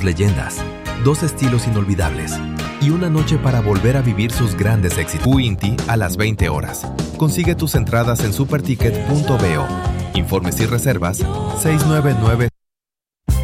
leyendas, 2 estilos inolvidables y una noche para volver a vivir sus grandes éxitos. U-Inti a las 20 horas. Consigue tus entradas en superticket.bo. Informes y reservas 699